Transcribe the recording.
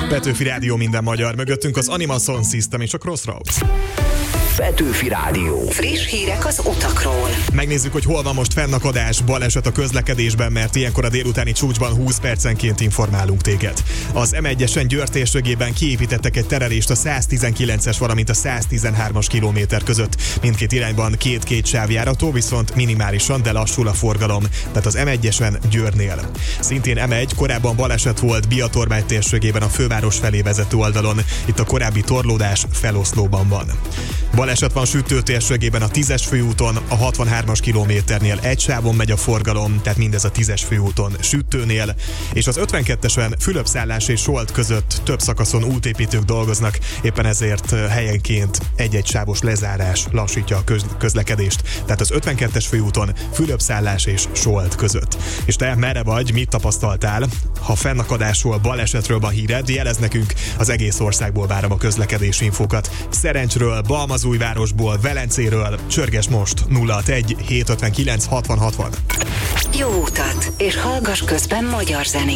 Petőfi Rádió, minden magyar. Mögöttünk az Animal Sound System és a Crossroads. Petőfi Rádió. Friss hírek az utakról. Megnézzük, hogy hol van most fennakadás, baleset a közlekedésben, mert ilyenkor a délutáni csúcsban 20 percenként informálunk téged. Az M1-esen Győr térségében kiépítettek egy terelést a 119-es, valamint a 113-as kilométer között. Mindkét irányban két sávjárató, viszont minimálisan, de lassul a forgalom. Tehát az M1-esen Győrnél. Szintén M1, korábban baleset volt Biatormány térségében a főváros felé vezető oldalon. Itt a korábbi torlódás feloszlóban van. Baleset van Sütő térségében a 10-es főúton, a 63-as kilométernél egy sávon megy a forgalom, tehát mindez a 10-es főúton Sütőnél, és az 52-esen Fülöpszállás és Solt között több szakaszon útépítők dolgoznak, éppen ezért helyenként egy-egy sávos lezárás lassítja a közlekedést, tehát az 52-es főúton Fülöpszállás és Solt között. És te merre vagy, mit tapasztaltál? Ha fennakadásról, balesetről van híred, jelez nekünk, az egész országból várom a közlekedési infókat. Szerencsről, Balmazújvárosból, Velencéről, csörges most 061 759 60 60. Jó utat, és hallgass közben magyar zenét.